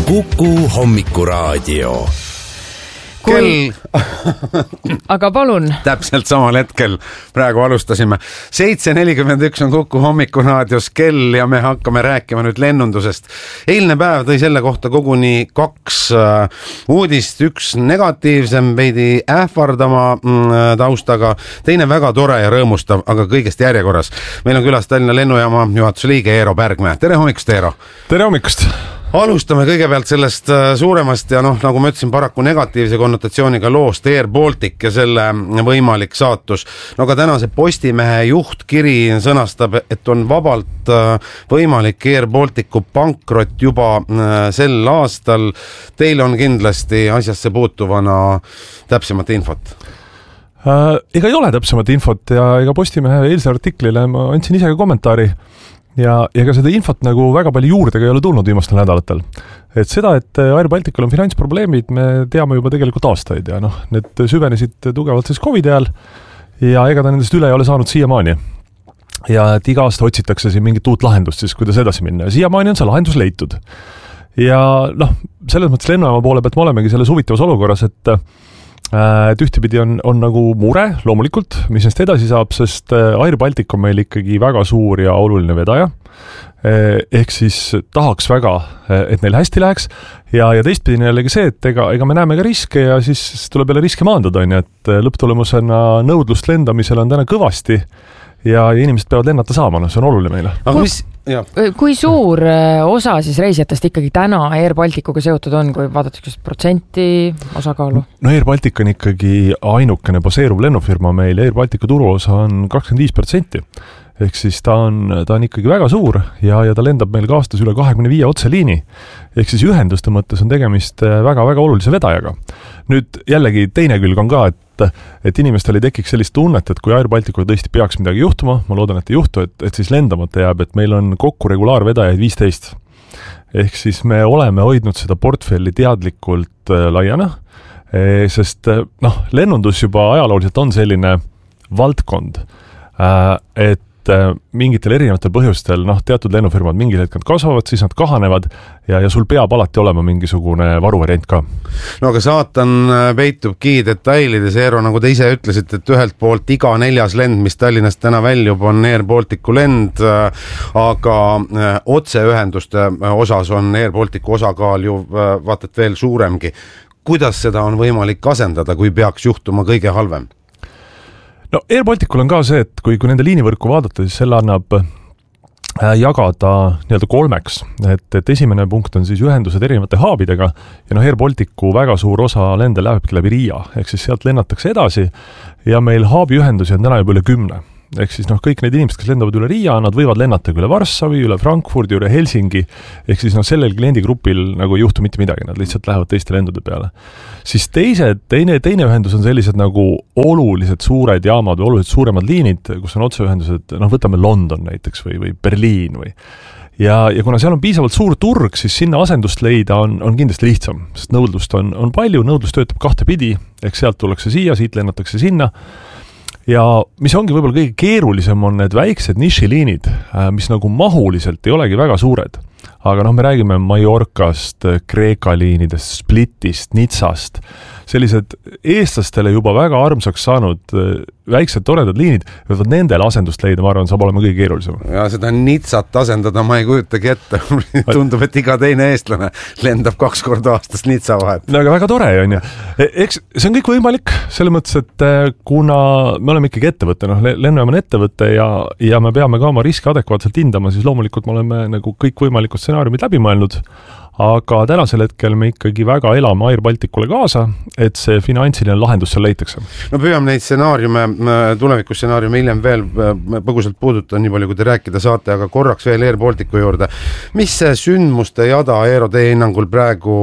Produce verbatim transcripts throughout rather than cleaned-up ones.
Kuku Hommikuraadio. Kell... Aga palun. Täpselt samal hetkel praegu alustasime. seitse nelikümmend üks on Kuku Hommikuraadios kell ja me hakkame rääkima nüüd lennundusest. Eilne päev tõi selle kohta koguni kaks uh, uudist. Üks negatiivsem, veidi ähvardama mm, taustaga, teine väga tore ja rõõmustav, aga kõigest järjekorras. Meil on külas Tallinna lennujaama juhatuse liige Eero Pärgmäe. Tere hommikust, Eero! Tere hommikust! Alustame kõigepealt sellest suuremast ja noh, nagu ma ütlesin, paraku negatiivse konnotatsiooniga loost Air Baltic ja selle võimalik saatus. No ka tänase Postimehe juhtkiri sõnastab, et on vabalt võimalik Air Balticu pankrot juba sel aastal. Teil on kindlasti asjasse puutuvana täpsemat infot. Äh, ega ei ole täpsemat infot ja ega Postimehe eilse artiklile ma andsin ise ka kommentaari. Ja, ja ka seda infot nagu väga palju juurde ei ole tulnud viimastel nädalatel. Et seda, et Air Balticul on finantsprobleemid, me teame juba tegelikult aastaid ja noh, need süvenesid tugevalt siis COVID ajal ja ega ta nendest üle ei ole saanud siiamaani. Ja et iga aasta otsitakse siin mingit uut lahendust siis, kuidas edasi minna. Ja siiamaani on see lahendus leitud. Ja noh, selles mõttes lennujaama poole pealt me olemegi selles huvitavas olukorras, et et ühtepidi on, on nagu mure, loomulikult, mis neist edasi saab, sest Air Baltic on meil ikkagi väga suur ja oluline vedaja. Ehk siis tahaks väga, et neil hästi läheks ja, ja teistpidi jällegi see, et ega, ega me näeme ka riske ja siis tuleb jälle riske maandada, on, et lõpptulemusena nõudlust lendamisel on täna kõvasti ja inimesed peavad lennata saama, no see on oluline meile. Aga mis... Ja. Kui suur osa siis reisijatest ikkagi täna Air Balticuga seotud on, kui vaadatakse protsenti osakaalu? No Air Baltic on ikkagi ainukene baseeruv lennufirma meil. Air Balticu turuosa on kakskümmend viis protsenti. Ehk siis ta on, ta on ikkagi väga suur ja, ja ta lendab meil ka aastas üle kahekümne viie otseliini. Ehk siis ühenduste mõttes on tegemist väga-väga olulise vedajaga. Nüüd jällegi teine külg on ka, et, et inimestel ei tekiks sellist tunnet, et kui Air Balticul tõesti peaks midagi juhtuma, ma loodan, et ei juhtu, et, et siis lendamata jääb, et meil on kokku regulaarvedajaid viisteist. Ehk siis me oleme hoidnud seda portfelli teadlikult laiana, sest noh, lennundus juba ajalooliselt on selline valdkond, et mingitel erinevatel põhjustel, noh, teatud lennufirmad mingil hetkel kasvavad, siis nad kahanevad ja, ja sul peab alati olema mingisugune varuvariant ka. No aga saatan peitubki detailides, Eero, nagu te ise ütlesite, et ühelt poolt iga neljas lend, mis Tallinnast täna väljub, on Air Balticu lend, aga otseühenduste osas on Air Balticu osakaal ju vaatat veel suuremgi. Kuidas seda on võimalik asendada, kui peaks juhtuma kõige halvem? No Air Balticul on ka see, et kui, kui nende liinivõrku vaadata, siis selle annab jagada nii-öelda kolmeks. Et, et esimene punkt on siis ühendused erinevate haabidega ja no Air Balticu väga suur osa lende lähebki läbi Riia, ehk siis sealt lennatakse edasi ja meil haabiühendusi on täna juba üle kümne. Ehk siis noh, kõik need inimesed, kes lendavad üle Riia, nad võivad lennata üle Varssavi, üle Frankfurdi, üle Helsingi, ehk siis noh, sellel kliendigrupil nagu ei juhtu mitte midagi, nad lihtsalt lähevad teiste lendude peale. Siis teised, teine, teine ühendus on sellised nagu olulised suured jaamad või olulised suuremad liinid, kus on otseühendused, noh, võtame London näiteks või, või Berliin või ja, ja kuna seal on piisavalt suur turg, siis sinna asendust leida on, on kindlasti lihtsam, sest nõudlust on, on palju, nõudlust töötab kahte pidi, ehk sealt tullakse siia, siit lennatakse sinna. Ja mis ongi võib-olla kõige keerulisem on need väiksed nišiliinid, mis nagu mahuliselt ei olegi väga suured. Aga noh, me räägime Mallorcast, Kreeka liinidest, Splitist, Nitsast. Sellised eestlastele juba väga armsaks saanud väiksed toredad liinid, võivad nendel asendust leida, ma arvan, saab olema kõige keerulisem. Ja seda Nitsat asendada ma ei kujutagi ette. Tundub, et iga teine eestlane lendab kaks korda aastast Nitsa vahet. No aga väga tore on ju. Eks see on kõik võimalik, selle mõttes, et kuna me oleme ikkagi ettevõtte, noh, lennujaam on ettevõtte ja, ja me peame ka oma riske adekvaatselt hindama, siis loomulikult me oleme nagu kõik võimalikud stsenaariumid läbi mõelnud. Aga tänasel hetkel me ikkagi väga elame Air Balticule kaasa, et see finantsiline lahendus seal leitakse. No püüame neid stsenaariume, tulevikus stsenaariume hiljem veel põgusalt puuduta, nii palju kui te rääkida saate, aga korraks veel Air Balticu juurde. Mis see sündmuste jada Eero teie hinnangul praegu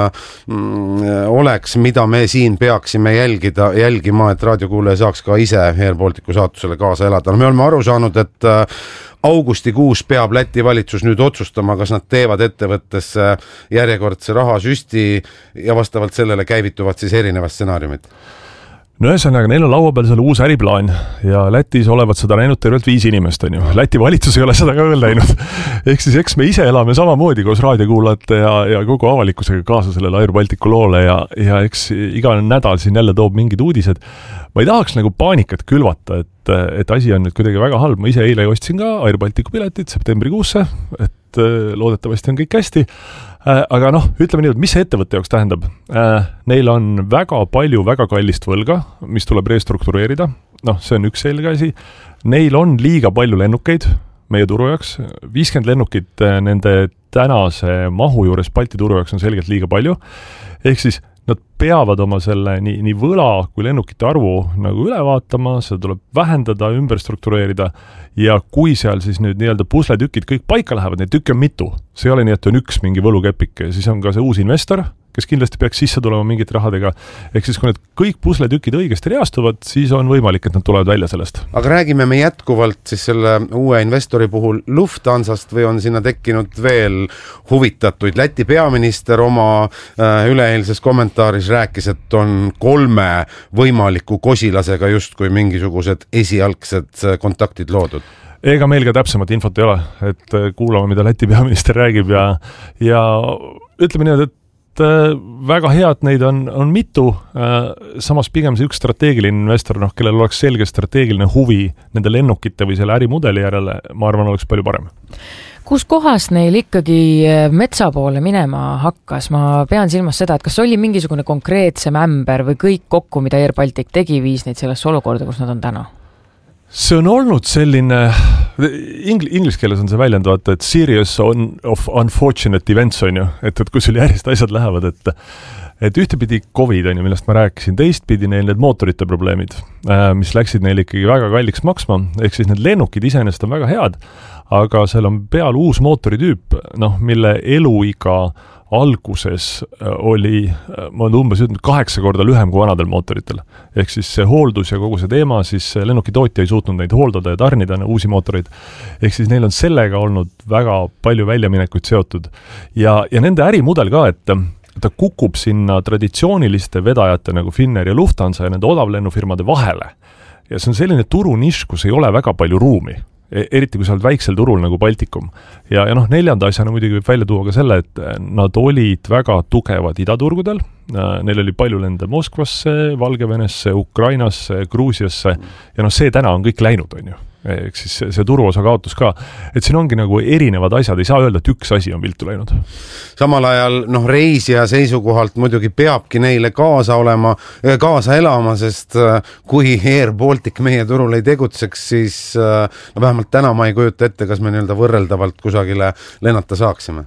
mm, oleks, mida me siin peaksime jälgida, jälgima, et raadiokuulaja saaks ka ise Air Balticu saatusele kaasa elada? No me oleme aru saanud, et augustikuus peab Läti valitsus nüüd otsustama, kas nad teevad ettevõttesse järjekordse rahasüsti ja vastavalt sellele käivituvad siis erinevad stsenaariumid. no ühesõnaga, neil on laua peal selle uus äriplaan ja Lätis olevat seda näinud tervelt viis inimest, on ju. Läti valitsus ei ole seda ka veel näinud. Ehk siis eks me ise elame samamoodi koos raadiokuulajate ja, ja kogu avalikkusega kaasa sellele Air Balticu loole ja, ja eks iga nädal siin jälle toob mingid uudised. Ma ei tahaks nagu paanikat külvata, et, et asi on nüüd kuidagi väga halb. Ma ise eile ostsin ka Air Balticu piletit septembrikuusse, et loodetavasti on kõik hästi. Aga noh, ütleme nii, et mis see ettevõtte jaoks tähendab? Neil on väga palju väga kallist võlga, mis tuleb restruktureerida. Noh, see on üks selge asi. Neil on liiga palju lennukeid meie turu jaoks. viiskümmend lennukit nende tänase mahu juures Balti turu jaoks on selgelt liiga palju. Ehk siis nad peavad oma selle nii, nii võla kui lennukite arvu nagu üle vaatama, seda tuleb vähendada, ümber struktureerida ja kui seal siis nüüd nii-öelda pusletükid kõik paika lähevad, neid tükke on mitu. See ei ole nii, et on üks mingi võlukepik ja siis on ka see uus investor, kes kindlasti peaks sisse tulema mingite rahadega. Ehk siis kui need kõik pusletükid õigesti reastuvad, siis on võimalik, et nad tulevad välja sellest. Aga räägime me jätkuvalt siis selle uue investori puhul Lufthansast või on sinna tekkinud veel huvitatuid? Läti peaminister oma äh, üleeilses kommentaaris rääkis, et on kolme võimaliku kosilasega justkui mingisugused esialgsed kontaktid loodud. Ega meil ka täpsemat infot ei ole, et kuulame, mida Läti peaminister räägib ja, ja ütleme nii, et väga hea, et neid on, on mitu, samas pigem see üks strateegiline investor, noh, kellel oleks selge strateegiline huvi nende lennukite või selle ärimudeli järele, ma arvan, oleks palju parem. Kus kohas neil ikkagi metsa poole minema hakkas? Ma pean silmas seda, et kas oli mingisugune konkreetsem ämber või kõik kokku, mida Air Baltic tegi, viis neid sellesse olukorda, kus nad on täna? See on olnud selline, ingl- inglis keeles on see väljend, vaata, et series on, of unfortunate events on ju, et, et kui sul järjest asjad lähevad, et et ühtepidi Covid on ju, millest ma rääkisin, teistpidi neil need mootorite probleemid, mis läksid neil ikkagi väga kalliks maksma, ehk siis need lennukid iseenesest on väga head, aga seal on peal uus mootoritüüp, noh, mille eluiga alguses oli, ma olen umbes ütlenud, kaheksa korda lühem kui vanadel mootoritel. Ehk siis see hooldus ja kogu see teema, siis lennukitootja ei suutnud neid hooldada ja tarnida uusi mootoreid. Ehk siis neil on sellega olnud väga palju väljaminekuid seotud. Ja, ja nende ärimudel ka, et ta kukub sinna traditsiooniliste vedajate nagu Finnair ja Lufthansa ja nende odavlennufirmade vahele. Ja see on selline turunišk, kus ei ole väga palju ruumi. Eriti kui sa oled väiksel turul nagu Baltikum. Ja, ja noh, neljanda asjana muidugi võib välja tuua ka selle, et nad olid väga tugevad idaturgudel. Neil oli palju lende Moskvasse, Valgevenesse, Ukrainasse, Gruusiasse ja noh, see täna on kõik läinud, on ju. Ehk siis see, see turuosa kaotus ka, et siin ongi nagu erinevad asjad, ei saa öelda, et üks asi on viltu läinud. Samal ajal noh, reisija seisukohalt muidugi peabki neile kaasa olema, kaasa elama, sest kui Air Baltic meie turul ei tegutseks, siis no vähemalt täna ma ei kujuta ette, kas me nii-öelda võrreldavalt kusagile lennata saaksime.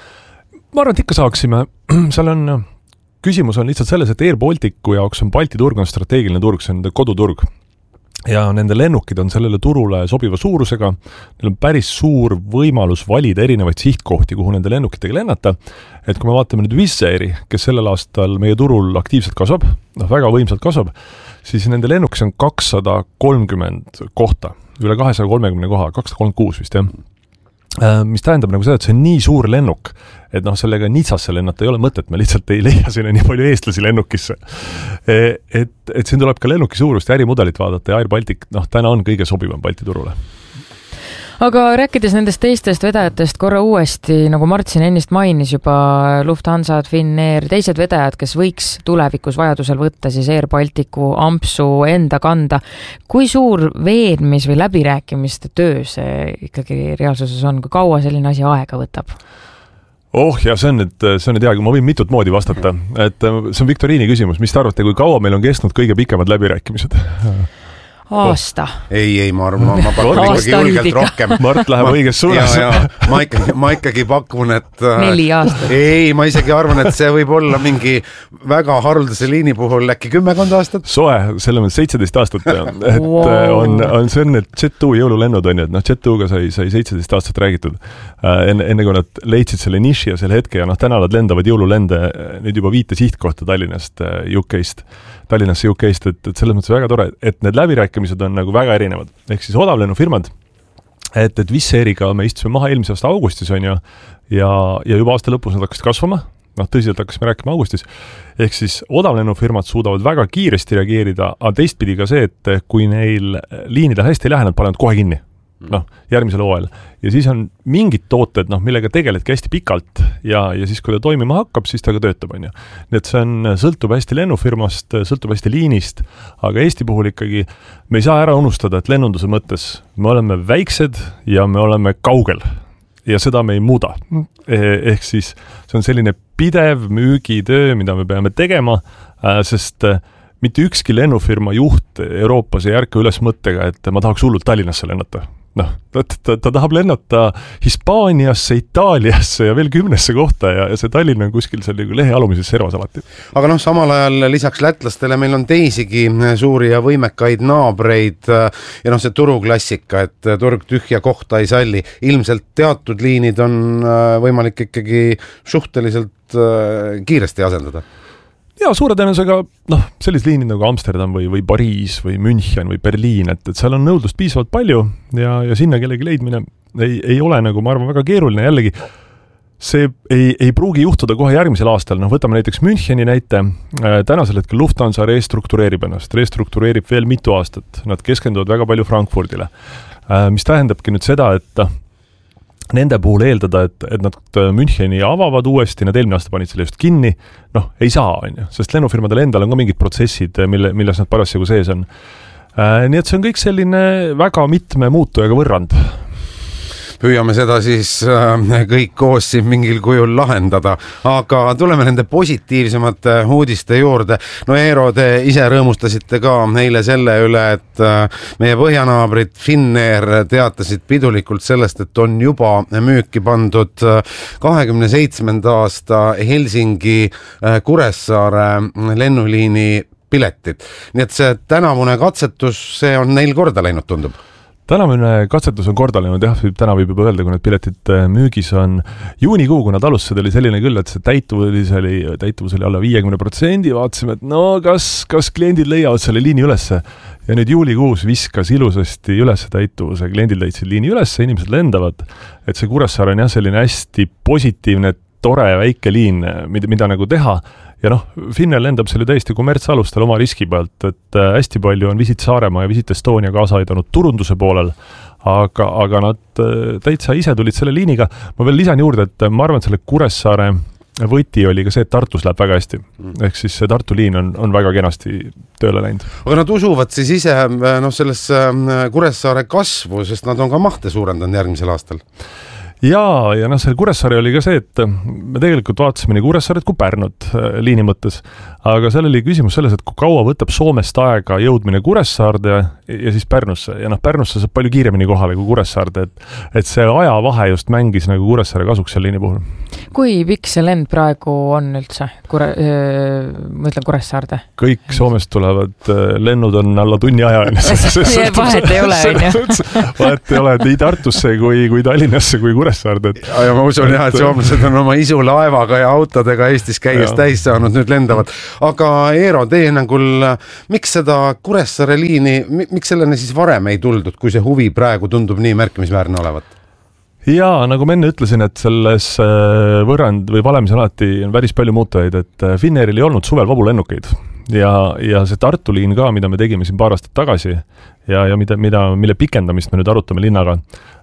Ma arvan, et ikka saaksime. Seal on, küsimus on lihtsalt selles, et Air Balticu jaoks on Balti turg on strateegiline turg, see on koduturg. Ja nende lennukid on sellele turule sobiva suurusega, neil on päris suur võimalus valida erinevaid sihtkohti, kuhu nende lennukitega lennata, et kui me vaatame nüüd Wizz Airi, kes sellel aastal meie turul aktiivselt kasvab, noh väga võimsalt kasvab, siis nende lennukis on kakssada kolmkümmend kohta, üle kahesaja kolmekümne koha, kakssada kolmkümmend kuus vist, jah. Mis tähendab nagu seda, et see on nii suur lennuk, et noh, sellega Nitsasse lennata ei ole mõtet, me lihtsalt ei leia sinna nii palju eestlasi lennukisse. Et, et siin tuleb ka lennuki suurust ja ärimudelit vaadata ja Air Baltic, noh, täna on kõige sobivam Balti turule. Aga rääkides nendest teistest vedajatest korra uuesti, nagu Martsin ennist mainis juba Lufthansa, Finnair, teised vedajad, kes võiks tulevikus vajadusel võtta siis Air Balticu ampsu enda kanda. Kui suur veenmis või läbirääkimiste töö see ikkagi reaalsuses on, kui kaua selline asi aega võtab? Oh ja see on nüüd, see on nüüd hea, ma võin mitut moodi vastata, et see on Viktoriini küsimus, mis te arvate, kui kaua meil on kestnud kõige pikemad läbirääkimised? Aasta. Ei, ei, ma arvan, ma pakun ikkagi julgelt rohkem. Mart läheb ma, õiges suunas. Ja, ja, ma, ikkagi, ma ikkagi pakun, et... Neli aastat. Ei, ma isegi arvan, et see võib olla mingi väga haruldase liini puhul äkki kümmekond aastat. Soe, selle on seitseteist aastat. Et wow. on, on see on, et Jet two jõululennud on ju, et noh, Jet two-ga sai, sai seitseteist aastat räägitud. Enne, enne kui nad leidsid selle niši ja selle hetke ja noh, täna nad lendavad jõululende nüüd juba viite sihtkohta Tallinnast U K-st. Tallinnasse U K-st, et, et selles mõttes väga tore, et need läbirääkimised on nagu väga erinevad. Ehk siis odavlennufirmad, et, et Wizz Airiga me istusime maha eelmise aasta augustis on ju, ja, ja juba aasta lõpus nad hakkasid kasvama noh tõsiselt hakkasime rääkima augustis, ehk siis odavlennufirmad suudavad väga kiiresti reageerida, aga teistpidi ka see, et kui neil liinidel hästi ei lähe, nad panevad kohe kinni. Noh, järgmisel hooajal. Ja siis on mingid tooted, noh, millega tegeledki hästi pikalt ja, ja siis, kui ta toimima hakkab, siis ta ka töötab, on ju. Nii et see on, sõltub hästi lennufirmast, sõltub hästi liinist, aga Eesti puhul ikkagi me ei saa ära unustada, et lennunduse mõttes me oleme väiksed ja me oleme kaugel ja seda me ei muuda. Ehk siis see on selline pidev müügitöö, mida me peame tegema, sest mitte ükski lennufirma juht Euroopas ei ärka üles mõttega, et ma tahaks hullult Tallinnasse lennata. Noh, ta, ta, ta tahab lennata Hispaaniasse, Itaaliasse ja veel kümnesse kohta ja, ja see Tallinn on kuskil seal nagu lehe alumises servas alati. Aga noh, samal ajal lisaks lätlastele meil on teisigi suuri ja võimekaid naabreid ja noh, see turuklassika, et turg tühja kohta ei salli. Ilmselt teatud liinid on võimalik ikkagi suhteliselt kiiresti asendada. Ja suure tõenäosusega, noh, sellised liinid nagu Amsterdam või, või Pariis või München või Berliin, et, et seal on nõudlust piisavalt palju ja, ja sinna kellegi leidmine ei, ei ole nagu, ma arvan, väga keeruline. Jällegi, see ei, ei pruugi juhtuda kohe järgmisel aastal. Noh, võtame näiteks Müncheni näite. Tänasel hetkel Lufthansa restruktureerib ennast, restruktureerib veel mitu aastat. Nad keskenduvad väga palju Frankfurdile, mis tähendabki nüüd seda, et nende puhul eeldada, et, et nad Müncheni avavad uuesti, nad eelmine aasta panid selle just kinni, noh, ei saa, on ju, sest lennufirmadel endal on ka mingid protsessid, mille, milles nad parasjagu sees on. Nii et see on kõik selline väga mitme muutujaga võrrand. Püüame seda siis kõik koos siin mingil kujul lahendada, aga tuleme nende positiivsemate uudiste juurde. No Eero, te ise rõõmustasite ka eile selle üle, et meie põhjanaabrid Finnair teatasid pidulikult sellest, et on juba müüki pandud kahekümne seitsmenda aasta Helsingi Kuressaare lennuliini piletid. Nii et see tänavune katsetus, see on neil korda läinud, tundub. Tänavune katsetus on korda läinud, jah, täna võib juba öelda, kui need piletid müügis on juunikuu, kui nad alustasid, oli selline küll, et see täituvus oli, täituvus oli alla viiekümne protsendi, vaatasime, et no kas, kas kliendid leiavad selle liini ülesse ja nüüd juulikuus viskas ilusasti üles täituvuse, kliendid leidsid liini ülesse, inimesed lendavad, et see Kuressaare on jah selline hästi positiivne, tore väike liin, mida, mida nagu teha. Ja noh, Finnair lendab selle täiesti kommertsalustel oma riski pealt, et hästi palju on Visit Saaremaa ja Visit Estonia kaasa aidanud turunduse poolel, aga, aga nad täitsa ise tulid selle liiniga. Ma veel lisan juurde, et ma arvan, et selle Kuressaare võti oli ka see, et Tartus läheb väga hästi. Ehk siis see Tartu liin on, on väga kenasti tööle läinud. Aga nad usuvad siis ise noh, selles Kuressaare kasvu, sest nad on ka mahte suurendanud järgmisel aastal. Ja, ja noh, see Kuressaare oli ka see, et me tegelikult vaatasime nii Kuressaaret kui Pärnut liini mõttes, aga seal oli küsimus selles, et kui kaua võtab Soomest aega jõudmine Kuressaarde ja, ja siis Pärnusse. Ja noh, Pärnusse saab palju kiiremini kohale kui Kuressaarde, et, et see ajavahe just mängis nagu Kuressaare kasuks seal liini puhul. Kui pikk see lend praegu on üldse? Kure, öö, ma ütlen Kuressaarde. Kõik Soomest tulevad lennud on alla tunni aja. Vahet ei ole, on ju. Vahet ei ole, et nii Tartusse kui, kui Tallinnasse kui Kuressaarde. Ja, ja ma usun jah, et soomlased on oma isu laevaga ja autodega Eestis käies ja. Täis saanud, nüüd lendavad. Aga Eero, teie hinnangul, miks seda Kuressaare liini, miks selleni siis varem ei tuldud, kui see huvi praegu tundub nii märkimisväärne olevat? Jaa, nagu ma enne ütlesin, et selles võrrand või valemis alati on päris palju muutujaid, et Finnairil ei olnud suvel vabu lennukeid ja, ja see Tartu liin ka, mida me tegime siin paar aastat tagasi ja, ja mida, mida, mille pikendamist me nüüd arutame linnaga,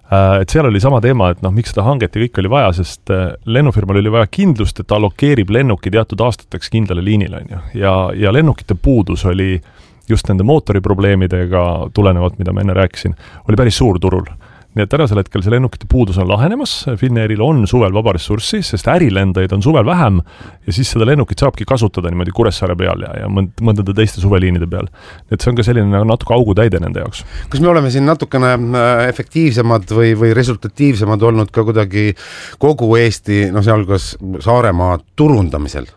et seal oli sama teema, et noh, miks seda hanget ja kõik oli vaja, sest lennufirmal oli vaja kindlust, et allokeerib lennuki teatud aastateks kindlale liinile, on ju. Ja, ja lennukite puudus oli just nende mootoriprobleemidega tulenevalt, mida ma enne rääkisin, oli päris suur turul. Nii et tänasel hetkel see lennukite puudus on lahenemas, Finnairil on suvel vaba ressurssi, sest ärilendajaid on suvel vähem ja siis seda lennukit saabki kasutada niimoodi Kuressaare peal ja, ja mõndade teiste suveliinide peal. Nii et see on ka selline natuke augu täide nende jaoks. Kas me oleme siin natukene efektiivsemad või, või resultatiivsemad olnud ka kuidagi kogu Eesti, no sealhulgas Saaremaa turundamisel?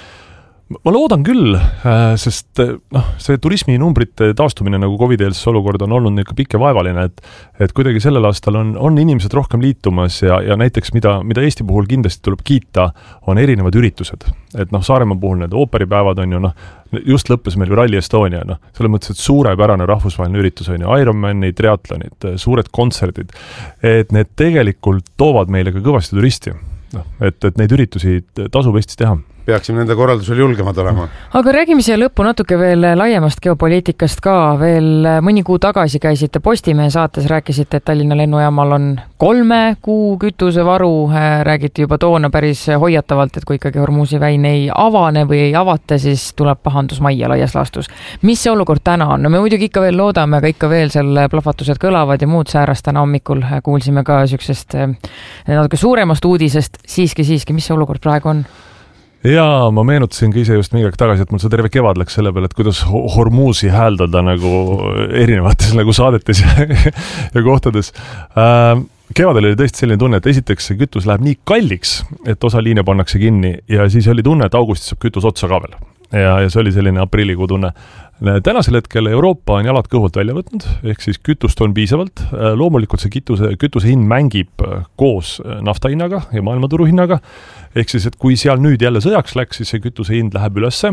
Ma loodan küll, sest noh, see turisminumbrite taastumine nagu COVID-eelses olukord on olnud niisugune pikk ja vaevaline, et, et kuidagi sellel aastal on, on inimesed rohkem liitumas ja, ja näiteks mida, mida Eesti puhul kindlasti tuleb kiita, on erinevad üritused. Et noh, Saaremaa puhul need ooperipäevad on ju noh, just lõppes meil ju Rally Estonia, noh, selle mõttes, et suurepärane rahvusvaheline üritus on ju, Ironmani, triatlonid, suured kontserdid, et need tegelikult toovad meile ka kõvasti turisti. noh, et, et neid üritusi tasub Eestis teha. Peaksime nende korraldusel julgemad olema. Aga räägime siia lõppu natuke veel laiemast geopoliitikast ka. Veel mõni kuu tagasi käisite Postimehe saates, rääkisite, et Tallinna lennujaamal on kolme kuu kütusevaru. Räägiti juba toona päris hoiatavalt, et kui ikkagi Hormuzi väin ei avane või ei avata, siis tuleb pahandus majja laias laastus. Mis see olukord täna on? No me muidugi ikka veel loodame, aga ikka veel seal plahvatused kõlavad ja muud säärast täna hommikul kuulsime ka süksest natuke suuremast uudisest. Siiski, siiski, mis see olukord praegu on? Jaa, ma meenutasin ka ise just mingi aeg tagasi, et mul see terve kevad läks selle peale, et kuidas Hormuzi hääldada nagu erinevates nagu saadetes ja, ja kohtades. Äh, kevadel oli tõesti selline tunne, et esiteks see kütus läheb nii kalliks, et osa liine pannakse kinni ja siis oli tunne, et augustis saab kütus otsa ka veel. Ja, ja see oli selline aprillikuu tunne. Tänasel hetkel Euroopa on jalad kõhult välja võtnud, ehk siis kütust on piisavalt. Loomulikult see kütuse, kütuse hind mängib koos nafta hinnaga ja maailmaturu hinnaga. Ehk siis, et kui seal nüüd jälle sõjaks läks, siis see kütuse hind läheb ülesse.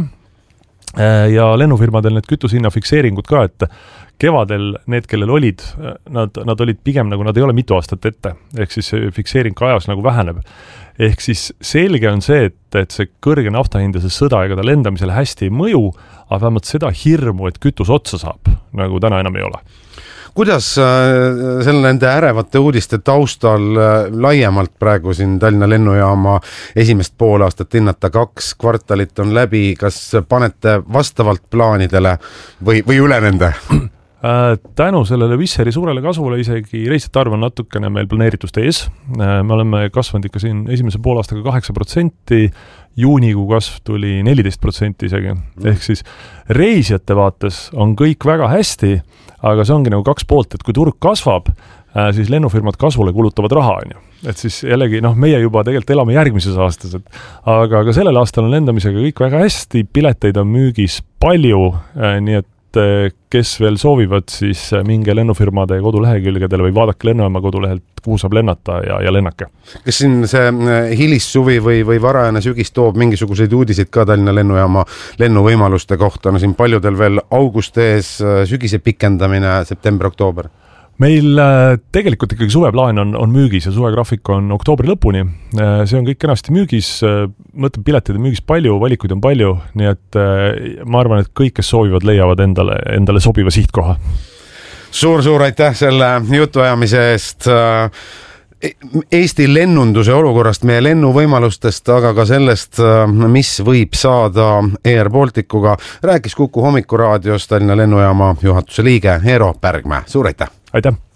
Ja lennufirmadel need kütusehinna fikseeringud ka, et kevadel need, kellel olid, nad, nad olid pigem nagu nad ei ole mitu aastat ette. Ehk siis see fikseering ka ajas nagu väheneb. Ehk siis selge on see, et, et see kõrge naftahind ja see sõda ega ta lendamisele hästi ei mõju, aga vähemalt seda hirmu, et kütus otsa saab, nagu täna enam ei ole. Kuidas selle nende ärevate uudiste taustal laiemalt praegu siin Tallinna lennujaama esimest pool aastat hinnata, kaks kvartalit on läbi, kas panete vastavalt plaanidele või, või üle nende? Tänu sellele Wisseri suurele kasvule isegi reisijate arv on natukene meil planeeritust ees. Me oleme kasvanud ikka siin esimese poolaastaga kaheksa protsenti, juunikuu kasv tuli neliteist protsenti isegi. Ehk siis reisijate vaates on kõik väga hästi, aga see ongi nagu kaks poolt, et kui turg kasvab, siis lennufirmad kasvule kulutavad raha. Et siis jällegi, noh, meie juba tegelikult elame järgmises aastas, et, aga ka sellel aastal on lendamisega kõik väga hästi, pileteid on müügis palju, nii et kes veel soovivad, siis minge lennufirmade kodulehekülgedele või vaadake lennujaama kodulehelt, kuhu saab lennata ja, ja lennake. Kas siin see hilissuvi või, või varajane sügis toob mingisuguseid uudiseid ka Tallinna lennujaama lennuvõimaluste kohta? No siin paljudel veel august ees, sügise pikendamine, september-oktoober. Meil tegelikult ikkagi suveplaan on, on müügis ja suvegraafik on oktoobri lõpuni. See on kõik kenasti müügis, mõtleb piletid on müügis palju, valikuid on palju, nii et ma arvan, et kõik, kes soovivad, leiavad endale, endale sobiva sihtkoha. Suur-suur aitäh selle jutuajamise eest Eesti lennunduse olukorrast, meie lennuvõimalustest, aga ka sellest, mis võib saada Air Balticuga. Rääkis Kuku hommikuraadios Tallinna lennujaama juhatuse liige Eero Pärgmäe. Suur aitäh! Aitäh!